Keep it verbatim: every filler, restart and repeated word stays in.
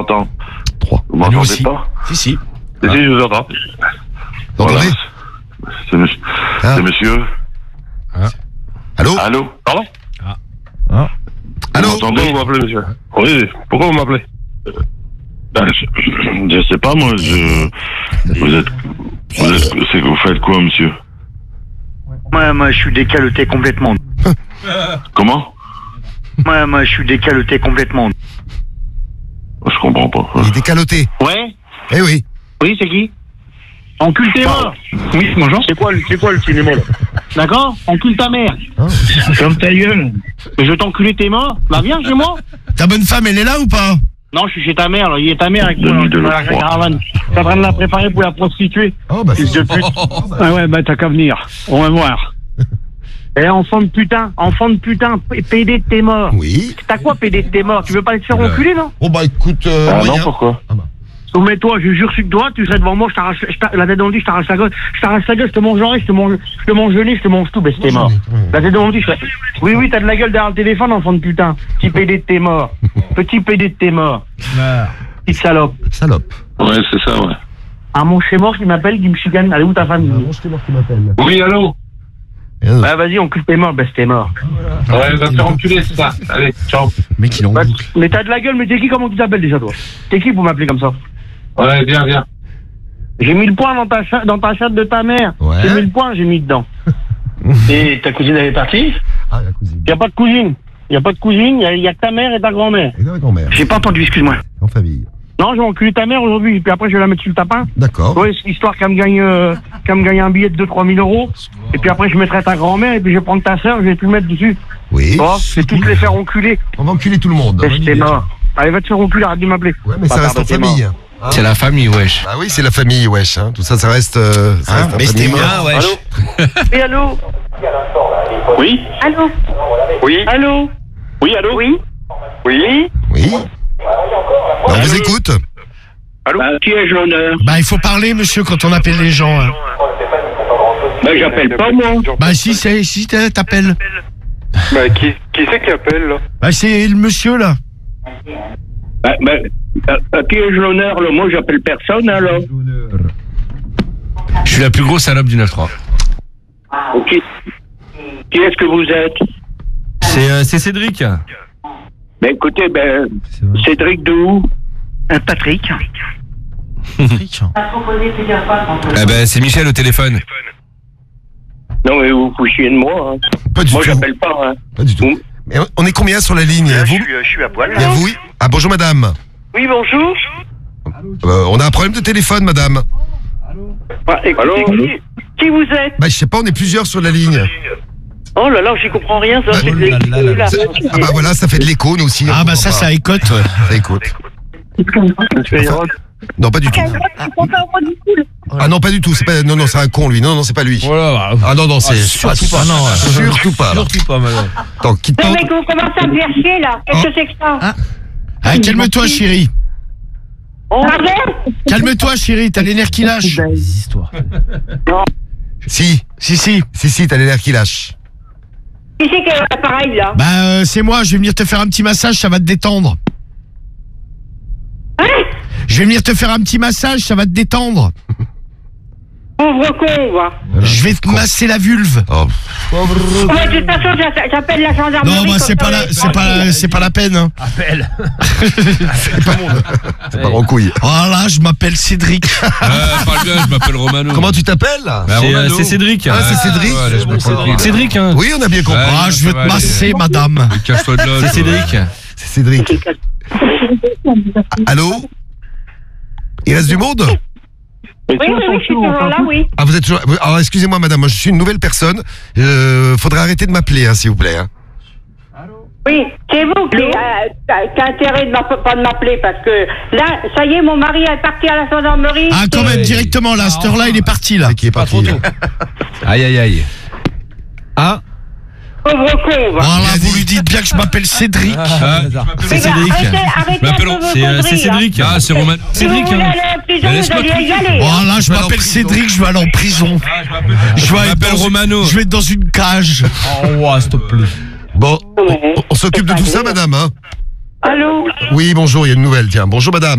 entends. Trois. Vous m'entendez pas? Si, si. Si, si, je vous entends. Vous Voilà. entendez? C'est monsieur. Ah. C'est monsieur. Allô? Allô? Pardon? Allô? Vous m'entendez, vous m'appelez, monsieur? Oui, pourquoi vous m'appelez? Ben, je, je sais pas, moi, je... Vous êtes... Vous êtes... C'est que vous faites quoi, monsieur? Moi, moi, je suis décaloté complètement. Comment? Moi, moi, je suis décaloté complètement. Je comprends pas. Il est décaloté. Ouais? Eh oui. Oui, c'est qui? Encule tes morts. Oui, bonjour. C'est quoi, le- c'est quoi le cinéma, là? D'accord? Encule ta mère. Comme ta gueule. Mais je vais t'enculer tes morts. Bah, viens chez moi. Ta bonne femme, elle est là ou pas? Non, je suis chez ta mère, là. Il est ta mère avec moi, Denis là, dans la Delacroix. caravane. Je suis en train de la préparer pour la prostituer. Oh, bah, Fils de pute. Ah ouais, bah, t'as qu'à venir. On va voir. Eh, enfant de putain, enfant de putain, P- pédé de tes morts. oui. T'as quoi, pédé de tes morts? Tu veux pas te faire enculer, non? Bon, bah, écoute, euh, Ah moyen. non, pourquoi? Soumets-toi, je jure sur toi, tu serais devant moi, je t'arrache, je t'a- la tête dans le dit, je t'arrache la gueule, je t'arrache la gueule, je te mange l'oreille, je te mange, je te mange le nez, je te mange tout, ben c'était mort. La tête dans le dit, je fais, oui, oui, t'as de la gueule derrière le téléphone, enfant de putain. Petit pédé de tes morts. Petit pédé de tes morts. Petite salope. Salope. Ouais, c'est ça, ouais. Un mon chez mort qui m'appelle, qui me chicane. Allez, où ta famille? Oui, allô? Bah, vas-y, on coupe tes morts, ben c'était mort. Ouais, va te faire enculer, c'est ça. Allez, ciao. Mec, il est en Bah, boucle. mais t'as de la gueule, mais t'es qui, comment tu t'appelles déjà, toi? T'es qui pour m'appeler comme ça? Ouais, viens, viens. J'ai mis le point dans ta, cha- dans ta chatte de ta mère. Ouais. J'ai mis le point, j'ai mis dedans. Et ta cousine, elle est partie? Ah, la cousine. Y a pas de cousine. Y a pas de cousine, y a, y a que ta mère et ta grand-mère. Et la grand-mère. J'ai pas entendu, excuse-moi. En famille. Non, je vais enculer ta mère aujourd'hui, puis après je vais la mettre sur le tapin. D'accord. Ouais, c'est histoire qu'elle me gagne, euh, qu'elle me gagne un billet de deux trois mille euros. Et puis après je mettrai ta grand-mère, et puis je vais prendre ta sœur, je vais tout mettre dessus. Oui. Oh, je vais tous les faire enculer. On va enculer tout le monde. Et j'étais mort. Allez, va te faire enculer, arrête de m'appeler. Ouais, mais ça Bâtard reste en de tes morts. famille. Hein. C'est la famille, wesh. Bah oui, c'est la famille, wesh. Hein. Tout ça, ça reste. Euh, ça Hein, reste en mais c'était famille. bien, wesh. Et allô? Oui? Allô? Oui? Allô? Oui, allô? Oui? Oui? Oui. Bah, on vous écoute. Allô? Bah, qui ai-je l'honneur? Bah, il faut parler, monsieur, quand on appelle les gens. Hein. Bah, j'appelle pas, moi. Bah, si, c'est, si t'as- t'appelles. Bah, qui, qui c'est qui appelle, là? Bah, c'est le monsieur, là. Bah, bah, à, à qui ai-je l'honneur, là? Moi, j'appelle personne, alors. Je suis la plus grosse salope du neuf trois. Ok. Qui est-ce que vous êtes? C'est, euh, c'est Cédric. Ben écoutez, ben, Cédric de où? Patrick. Cédric. Eh ben, c'est Michel au téléphone. Non, mais vous vous chiez de moi, hein. Pas du Moi, tout. j'appelle pas, hein. Pas du tout. Vous- Mais on est combien sur la ligne? je, Vous suis, euh, je suis à poil. Et vous oui. Ah, bonjour, madame. Oui, bonjour. Euh, on a un problème de téléphone, madame. Ah, écoutez, qui, qui vous êtes? Bah, je sais pas, on est plusieurs sur la ligne. Oh là là, j'y comprends rien, ça. Bah, c'est oh des- là là là là. C'est- Ah, bah voilà, ça fait de l'écho, nous aussi. Ah, on bah, comprend ça, pas. ça écoute. ouais. Ça écoute. Non, pas du tout. Ah non, pas du tout. C'est pas. Non, non, c'est un con, lui. Non, non, c'est pas lui. Voilà. Ah non, non, c'est surtout pas. Non, ouais. surtout pas. là. Surtout pas, madame. Attends, quitte Non, pas. mais vous commencez à me faire chier, là. Qu'est-ce que c'est que ça? Ah. Ah, calme-toi, chérie. Pardon? Calme-toi, chérie. T'as les nerfs qui lâchent. Si, Si, si. si, si, t'as les nerfs qui lâchent. Qui c'est qui a l'appareil, là? Bah, euh, c'est moi. Je vais venir te faire un petit massage. Ça va te détendre. Hein? Je vais venir te faire un petit massage. Ça va te détendre. Pauvre con, va. Je vais te masser la vulve. Oh. Oh, mais de toute façon, j'a- j'appelle la gendarmerie. Non, bah, comme c'est ça, pas la, les- c'est pas, c'est pas la peine. Hein. C'est pas en couille. Voilà, je m'appelle Cédric. Euh, parle bien, je m'appelle Romano. Comment tu t'appelles? Bah, C'est, euh, Romano. c'est Cédric. Ah, c'est Cédric. Ouais, laisse-moi tranquille. Cédric, hein. Oui, on a bien compris. Ouais. Ah, je veux te ça va masser, aller. madame. Mais cache-toi de là. C'est toi. Cédric. C'est Cédric. Allô? Il reste du monde? Oui, oui, oui, je suis toujours là, oui. Ah, vous êtes toujours. Alors, excusez-moi, madame, moi, je suis une nouvelle personne. Euh, faudrait arrêter de m'appeler, hein, s'il vous plaît. Hein. Oui, c'est vous qui euh, qui a intérêt de m'app- pas de m'appeler parce que là, ça y est, mon mari est parti à la gendarmerie. Ah, quand et- même, directement, là, à cette heure-là, il est parti, là. C'est qui est parti. Aïe, aïe, aïe. Ah, Pauvre con, va. Voilà, vous lui dites bien que je m'appelle Cédric. ah, C'est Les gars, Cédric. Arrêtez, arrêtez Je un m'appelle- peu vos c'est, euh, conneries, c'est Cédric. là. Ah, c'est Roman. Si vous Cédric, voulez hein. aller à la prison, Mais vous laisse-moi allez y tranquille. aller. Voilà, je vais aller en m'appelle prison. Cédric, je vais aller en prison. Je vais Je être m'appelle dans une- Romano. Je vais être dans une cage. Oh, s'il te plaît. Bon, on, Ouais. on s'occupe de tout ça, madame. Hein. Allô? Oui, bonjour, il y a une nouvelle, tiens. Bonjour, madame.